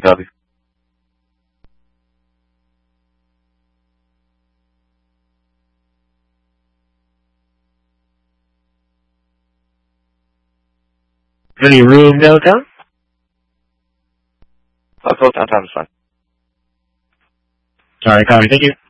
copy. Any room downtown? I'll call downtown is fine. Alright, copy. Thank you.